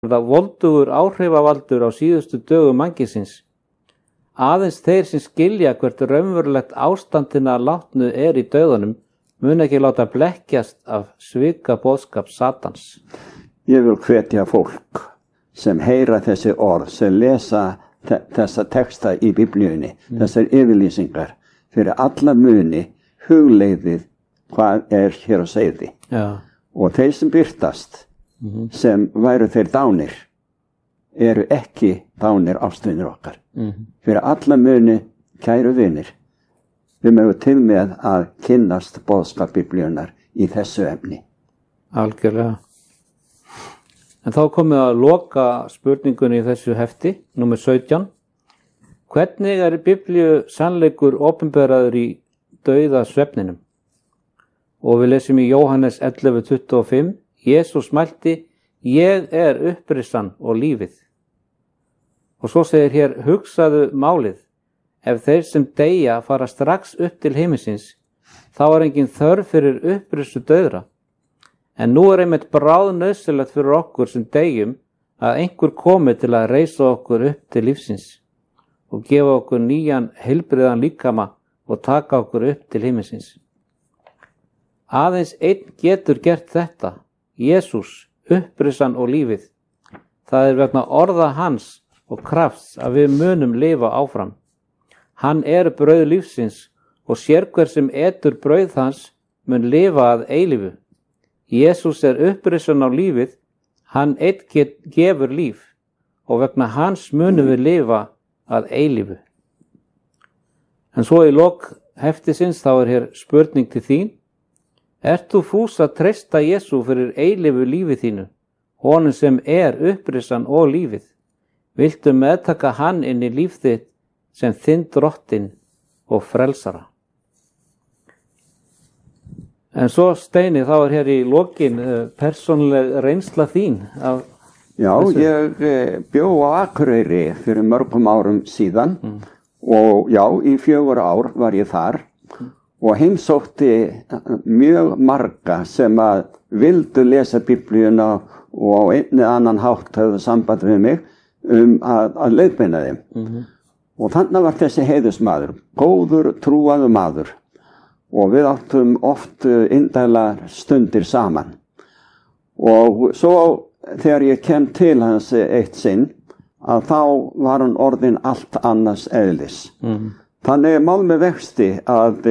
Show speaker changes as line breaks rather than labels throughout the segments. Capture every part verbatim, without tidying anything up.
það voldugur áhrifavaldur á síðustu dögum mannkynsins. Aðeins þeir sem skilja hvert raunverulegt ástandina látnu er í dauðanum mun ekki láta blekkjast af svika boðskap Satans.
Ég vil hvetja fólk sem heyra þessi orð, sem lesa te- þessa texta í Biblíunni, mm. þessar yfirlýsingar, fyrir alla muni hugleiðið hvað er hér á seiði.
Já.
Og þeir sem birtast, mm-hmm. sem væru þeir dánir, eru ekki dánir ástvinir okkar. Mm-hmm. Fyrir alla muni, kæru vinir, við mögum til með að kynnast boðskap Biblíunnar í þessu efni.
Algjörlega. En þá komum við að loka spurningunni í þessu hefti, númer sautján. Hvernig er Biblíu sannleikur opinberaður í dauða svefninum? Og við lesum í Jóhannes ellefu tuttugu og fimm, Jesús mælti, ég er upprissan og lífið. Og svo segir hér, hugsaðu málið, ef þeir sem deyja fara strax upp til himinsins, þá er engin þörf fyrir upprissu dauðra. En nú er einmitt bráðnauðsynlegt fyrir okkur sem deyjum að einhver komi til að reisa okkur upp til lífsins og gefa okkur nýjan heilbrigðan líkama og taka okkur upp til himinsins. Aðeins einn getur gert þetta, Jesús, upprissan og lífið. Það er vegna orða hans og krafts að við munum lifa áfram. Hann er brauð lífsins og sérhver sem etur brauð hans mun lifa að eilífu. Jesús er upprissan á lífið, hann einn get, gefur líf og vegna hans munum við lifa að eilífu. En svo í lok heftisins þá er hér spurning til þín. Ert þú fús að treysta Jesú fyrir eilífu lífi þínu, honum sem er upprissan og lífið? Viltu meðtaka hann inn í líf þitt sem þinn drottinn og frelsara? En svo Steini, þá er hér í lokin persónuleg reynsla þín af
Já, þessu. Ég bjó á Akureyri fyrir mörgum árum síðan mm. og já, í fjögur ár var ég þar mm. og heimsótti mjög marga sem að vildu lesa Biblíuna og á einn eða annan hátt höfðu samband við mig um að, að leiðbeina þeim. Mm-hmm. Og þannig var þessi heiðusmaður, góður, trúaður maður. Og við áttum oft indælar stundir saman. Og svo þegar ég kem til hans eitt sinn, að þá var hann orðin allt annars eðlis. Mm. Þannig mál með vexti að,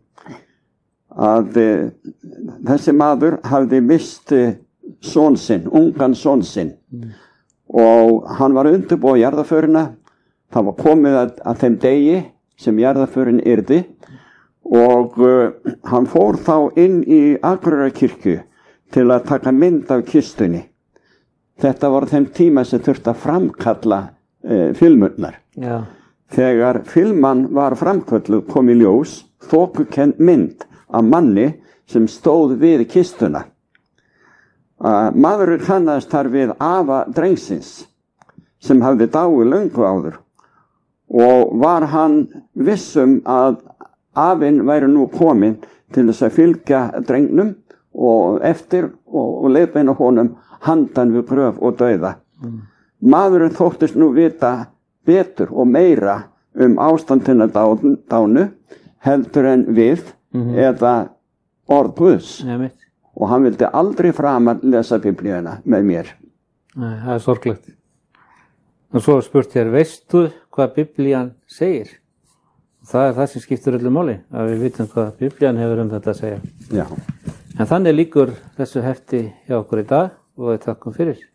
að þessi maður hafði mist son sinn, ungan son sinn. Mm. Og hann var undirbúið jarðarförina. Það var komið að, að þeim degi sem jarðarförin yrði. Og uh, hann fór þá inn í Akureyrarkirkju til að taka mynd af kistunni. Þetta var þeim tíma sem þurfti að framkalla uh, filmurnar. Já. Þegar filman var framkalluð kom í ljós þokukennd mynd af manni sem stóð við kistuna. Uh, maðurinn kannaðist þar við afa drengsins sem hafði dáið löngu áður og var hann vissum að afinn væri nú komin til þess að fylgja drengnum og eftir og, og leiðbeina honum handan við gröf og dauða. Mm. Maðurinn þóttist nú vita betur og meira um ástandina dánu heldur en við mm-hmm. eða orð Guðs. Ja, og hann vildi aldrei framar lesa Biblíuna með mér.
Nei, það er sorglegt. Og svo spurt þér, veistu hvað Biblían segir? Það er það sem skiptir öllu máli, að við vitum hvað Biblían hefur um þetta að segja.
Já.
En þannig lýkur þessu hefti hjá okkur í dag og við takkum fyrir.